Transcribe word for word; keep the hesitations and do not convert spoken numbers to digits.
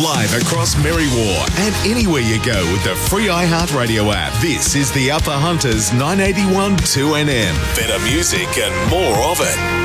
live across Merriwa and anywhere you go with the free iHeartRadio app. This is the Upper Hunters nine eighty-one two N M. Better music and more of it.